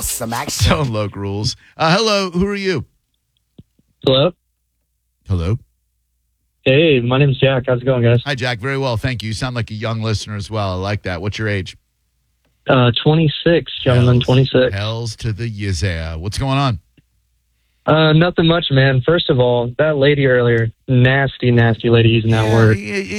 Some action. Tone Loc rules. Hello, who are you? Hello? Hello. Hey, my name's Jack. How's it going, guys? Hi, Jack. Very well, thank you. You sound like a young listener as well. I like that. What's your age? 26, gentlemen, 26. Hells to the yeah. What's going on? Nothing much, man. First of all, that lady earlier, nasty lady using that word.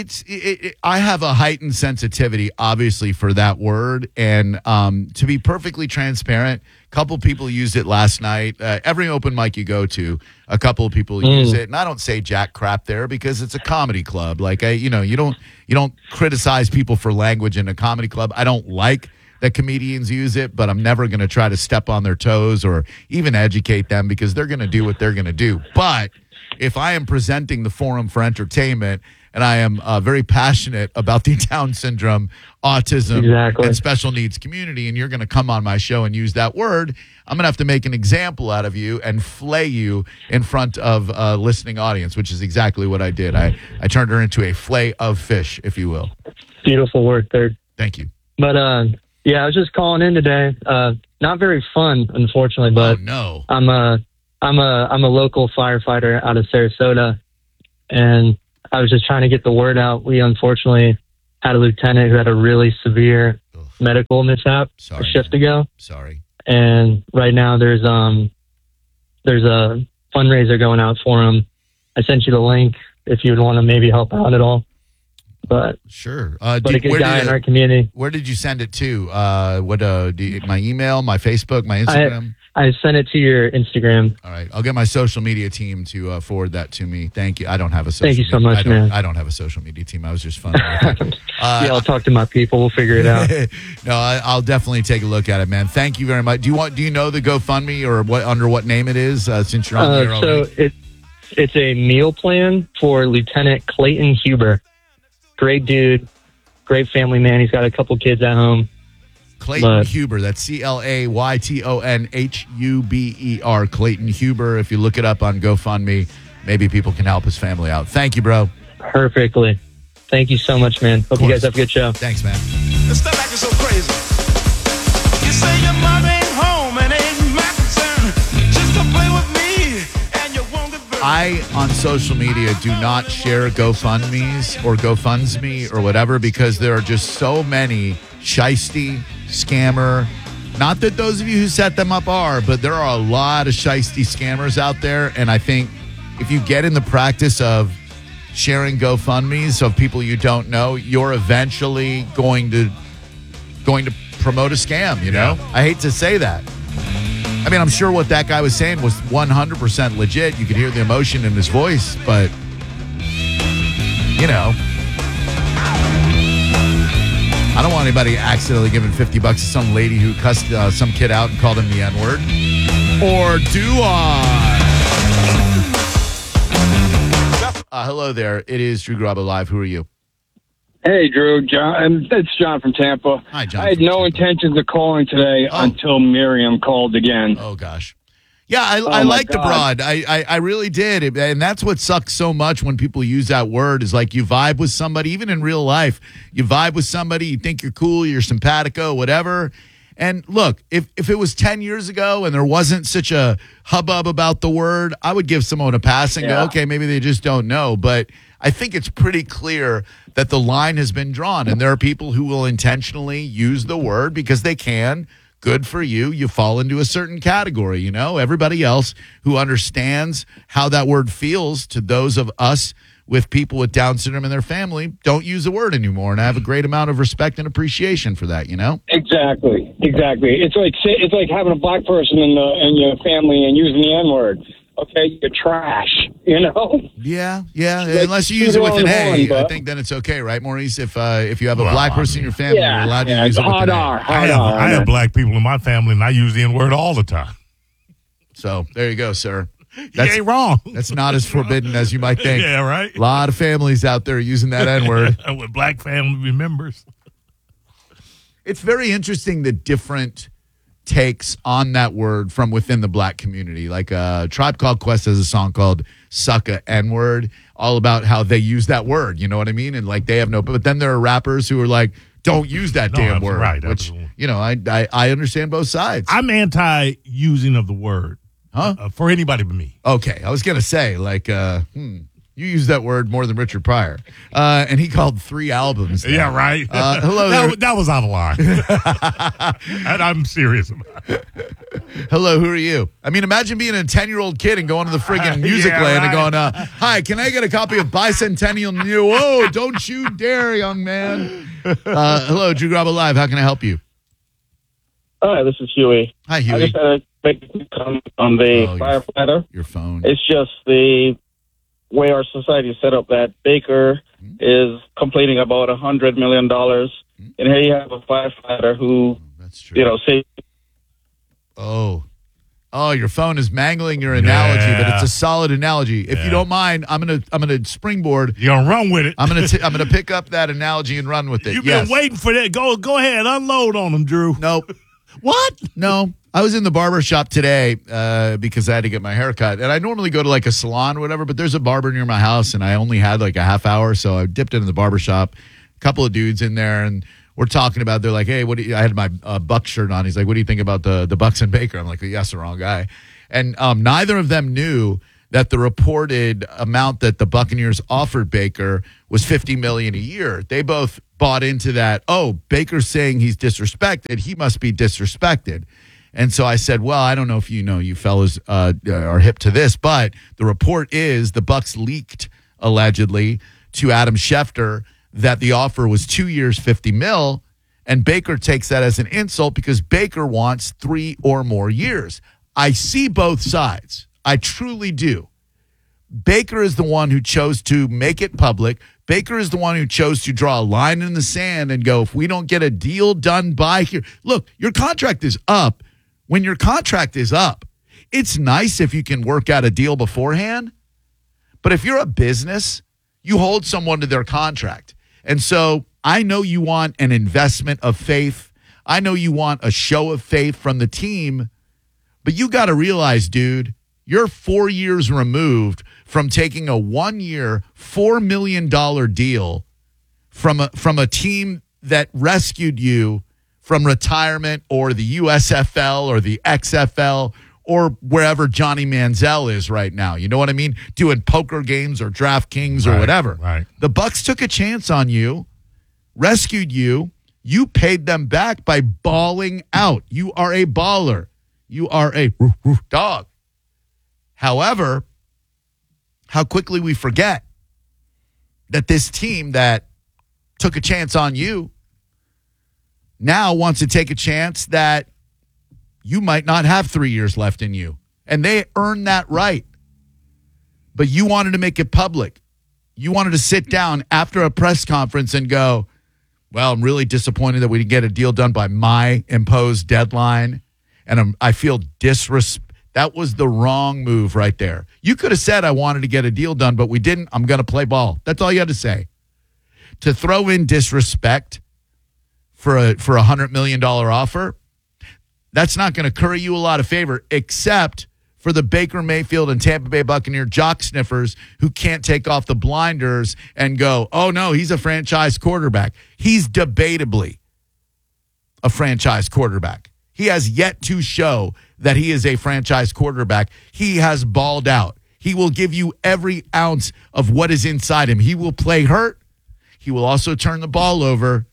I have a heightened sensitivity, obviously, for that word. And to be perfectly transparent, a couple people used it last night. Every open mic you go to, a couple of people use it. And I don't say jack crap there because it's a comedy club. Like, you don't criticize people for language in a comedy club. I don't like that comedians use it, but I'm never going to try to step on their toes or even educate them because they're going to do what they're going to do. But if I am presenting the forum for entertainment and I am very passionate about the Down syndrome, autism, and special needs community, and you're going to come on my show and use that word, I'm going to have to make an example out of you and flay you in front of a listening audience, which is exactly what I did. I turned her into a flay of fish, if you will. Beautiful work there. Thank you. But, yeah, I was just calling in today. Not very fun, unfortunately, but no. I'm a local firefighter out of Sarasota, and I was just trying to get the word out. We unfortunately had a lieutenant who had a really severe medical mishap a shift ago. Sorry. And right now there's a fundraiser going out for him. I sent you the link if you'd want to maybe help out at all. But sure. But a good guy in our community. Where did you send it to? My email, my Facebook, my Instagram? I sent it to your Instagram. All right. I'll get my social media team to forward that to me. Thank you. I don't have a social Thank you so much, man. I don't have a social media team. I was just fun. Yeah, I'll talk to my people. We'll figure it out. No, I'll definitely take a look at it, man. Thank you very much. Do you know the GoFundMe or under what name it is since you're on here already? So it's a meal plan for Lieutenant Clayton Huber. Great dude, great family man. He's got a couple kids at home. Clayton Huber. That's ClaytonHuber. Clayton Huber. If you look it up on GoFundMe, maybe people can help his family out. Thank you, bro. Perfectly. Thank you so much, man. Hope you guys have a good show. Thanks, man. Let's stop acting so crazy. You say your mom ain't home and ain't my concern. Just to play with me. I, on social media, do not share GoFundMes or GoFundsMe or whatever because there are just so many shiesty, scammer. Not that those of you who set them up are, but there are a lot of shiesty scammers out there. And I think if you get in the practice of sharing GoFundMes of people you don't know, you're eventually going to promote a scam, you know? I hate to say that. I mean, I'm sure what that guy was saying was 100% legit. You could hear the emotion in his voice, but, I don't want anybody accidentally giving $50 to some lady who cussed some kid out and called him the N-word. Or do I? Hello there. It is Drew Garabo Live. Who are you? Hey, Drew. John. It's John from Tampa. Hi, John. I had no intentions of calling today until Miriam called again. Oh, gosh. Yeah, I like the broad. I really did. And that's what sucks so much when people use that word is like you vibe with somebody, even in real life. You vibe with somebody, you think you're cool, you're simpatico, whatever. And look, if it was 10 years ago and there wasn't such a hubbub about the word, I would give someone a pass and go, okay, maybe they just don't know. But I think it's pretty clear that the line has been drawn, and there are people who will intentionally use the word because they can. Good for you. You fall into a certain category, Everybody else who understands how that word feels to those of us with people with Down syndrome in their family don't use the word anymore, and I have a great amount of respect and appreciation for that, Exactly. It's like having a black person in your family and using the N-word. Okay, you're trash, Yeah. Unless you use it with an A, I think then it's okay, right, Maurice? If you have a black person in your family, you're allowed to use it with an A. I have black people in my family, and I use the N-word all the time. So there you go, sir. You ain't wrong. That's not as forbidden as you might think. Yeah, right? A lot of families out there using that N-word. With black family members. It's very interesting the different takes on that word from within the black community. Like Tribe Called Quest has a song called Sucka N-word, all about how they use that word, you know what I mean? And like they have no, but then there are rappers who are like, don't use that No, damn absolutely, word. right, Which, absolutely. you know, I understand both sides. I'm anti-using of the word. Huh? For anybody but me. Okay, I was going to say, like, you use that word more than Richard Pryor. And he called 3 albums. There. Yeah, right. Hello there. That was out of line. And I'm serious about it. Hello, who are you? I mean, imagine being a 10-year-old kid and going to the friggin' music Yeah, land and right. going, hi, can I get a copy of Bicentennial New? Whoa, don't you dare, young man. Hello, Drew Garabo Live. How can I help you? Hi, this is Huey. Hi, I Huey. just had a quick comment on the Oh, firefighter. Your phone. It's just the way our society is set up that Baker is completing about $100 million. And here you have a firefighter who, That's true. say, Oh, your phone is mangling your analogy, but it's a solid analogy. If you don't mind, I'm gonna springboard. You're going to run with it. I'm gonna pick up that analogy and run with it. You've Yes. been waiting for that. Go ahead. Unload on them, Drew. Nope. What? No. I was in the barber shop today because I had to get my hair cut. And I normally go to like a salon or whatever, but there's a barber near my house and I only had like a half hour. So I dipped into the barber shop, a couple of dudes in there, and we're talking about, they're like, hey, what do you, I had my Buck shirt on. He's like, what do you think about the Bucks and Baker? I'm like, yes, the wrong guy. And neither of them knew that the reported amount that the Buccaneers offered Baker was $50 million a year. They both bought into that. Oh, Baker's saying he's disrespected. He must be disrespected. And so I said, well, I don't know if you fellas are hip to this, but the report is the Bucks leaked allegedly to Adam Schefter that the offer was 2 years, $50 million, and Baker takes that as an insult because Baker wants 3 or more years. I see both sides. I truly do. Baker is the one who chose to make it public. Baker is the one who chose to draw a line in the sand and go, if we don't get a deal done by here. Look, your contract is up. When your contract is up, it's nice if you can work out a deal beforehand. But if you're a business, you hold someone to their contract. And so I know you want an investment of faith. I know you want a show of faith from the team. But you got to realize, dude, you're 4 years removed from taking a 1-year, $4 million deal from a team that rescued you from retirement or the USFL or the XFL or wherever Johnny Manziel is right now. You know what I mean? Doing poker games or DraftKings or whatever. Right. The Bucks took a chance on you, rescued you. You paid them back by balling out. You are a baller. You are a dog. However, how quickly we forget that this team that took a chance on you now wants to take a chance that you might not have 3 years left in you. And they earned that right. But you wanted to make it public. You wanted to sit down after a press conference and go, well, I'm really disappointed that we didn't get a deal done by my imposed deadline. And I feel that was the wrong move right there. You could have said I wanted to get a deal done, but we didn't. I'm going to play ball. That's all you had to say. To throw in disrespect for a $100 million offer, that's not going to curry you a lot of favor, except for the Baker Mayfield and Tampa Bay Buccaneer jock sniffers who can't take off the blinders and go, oh, no, he's a franchise quarterback. He's debatably a franchise quarterback. He has yet to show that he is a franchise quarterback. He has balled out. He will give you every ounce of what is inside him. He will play hurt. He will also turn the ball over.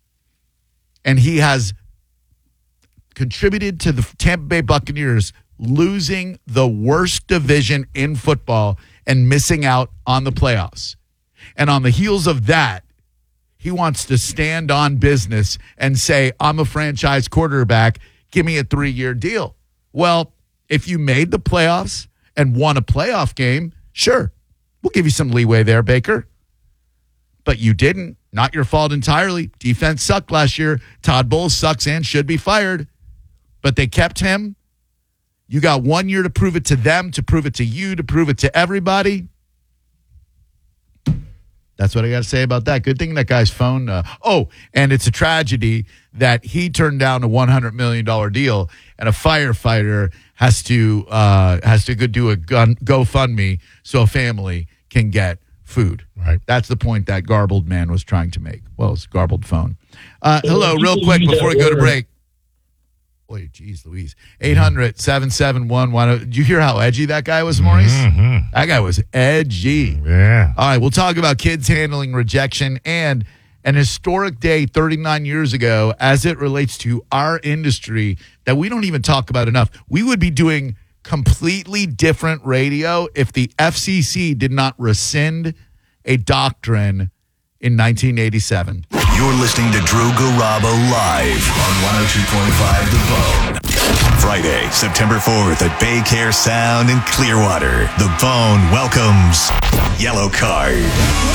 And he has contributed to the Tampa Bay Buccaneers losing the worst division in football and missing out on the playoffs. And on the heels of that, he wants to stand on business and say, I'm a franchise quarterback. Give me a 3-year deal. Well, if you made the playoffs and won a playoff game, sure, we'll give you some leeway there, Baker. But you didn't. Not your fault entirely. Defense sucked last year. Todd Bowles sucks and should be fired. But they kept him. You got 1 year to prove it to them, to prove it to you, to prove it to everybody. That's what I got to say about that. Good thing that guy's phone. And it's a tragedy that he turned down a $100 million deal, and a firefighter has to go do a GoFundMe so a family can get food. Right. That's the point that garbled man was trying to make. Well, it's garbled phone. Hello, real quick before we go to break. Boy, geez, Louise. 800-771-10. Did you hear how edgy that guy was, Maurice? Mm-hmm. That guy was edgy. Yeah. All right, we'll talk about kids handling rejection and an historic day 39 years ago as it relates to our industry that we don't even talk about enough. We would be doing completely different radio if the FCC did not rescind a doctrine in 1987. You're listening to Drew Garabo live on 102.5 The Bone. Friday, September 4th at Bay Care Sound in Clearwater. The Bone welcomes Yellow Card.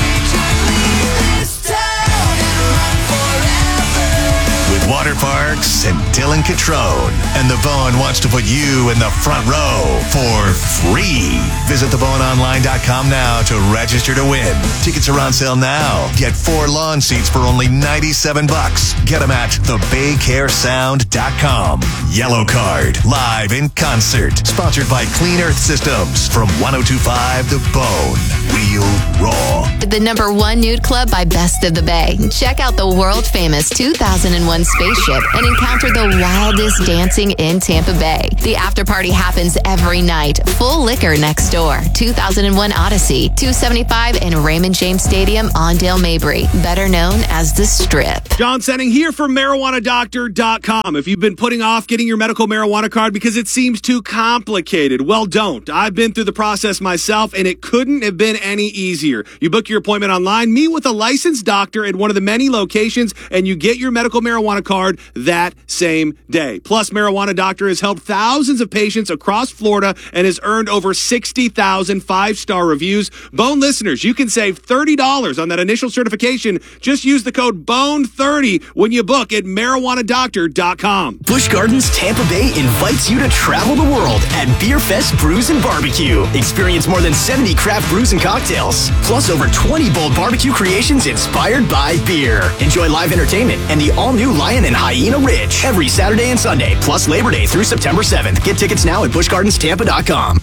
With Water Parks and Dylan Catrone. And The Bone wants to put you in the front row for free. Visit theboneonline.com now to register to win. Tickets are on sale now. Get 4 lawn seats for only $97. Get them at thebaycaresound.com. Yellow Card, live in concert. Sponsored by Clean Earth Systems from 102.5 The Bone. Real Raw. The #1 nude club by Best of the Bay. Check out the world-famous 2001 spaceship and encounter the wildest dancing in Tampa Bay. The after party happens every night. Full liquor next door. 2001 Odyssey, 275 in Raymond James Stadium on Dale Mabry, better known as The Strip. John Senning here for MarijuanaDoctor.com. If you've been putting off getting your medical marijuana card because it seems too complicated, well, don't. I've been through the process myself, and it couldn't have been any easier. You book your appointment online, meet with a licensed doctor at one of the many locations, and you get your medical marijuana card that same day. Plus, Marijuana Doctor has helped thousands of patients across Florida and has earned over 60,000 5-star reviews. Bone listeners, you can save $30 on that initial certification. Just use the code BONE30 when you book at MarijuanaDoctor.com. Busch Gardens Tampa Bay invites you to travel the world at Beer Fest Brews and Barbecue. Experience more than 70 craft brews and cocktails, plus over 20 bold barbecue creations inspired by beer. Enjoy live entertainment and the all-new Lion and Hyena Ridge every Saturday and Sunday, plus Labor Day through September 7th. Get tickets now at BuschGardensTampa.com.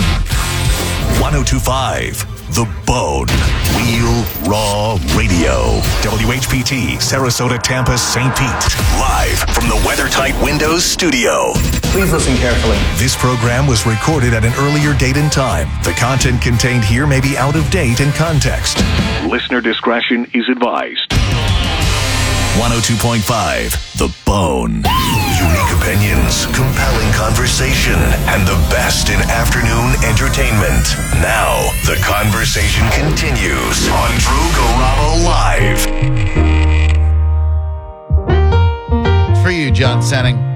102.5 The Bone. Real Raw Radio. WHPT, Sarasota, Tampa, St. Pete. Live from the WeatherTight Windows studio. Please listen carefully. This program was recorded at an earlier date and time. The content contained here may be out of date in context. Listener discretion is advised. 102.5 The Bone. Unique opinions, compelling conversation, and the best in afternoon entertainment. Now, the conversation continues on Drew Garabo Live. For you, John Senning.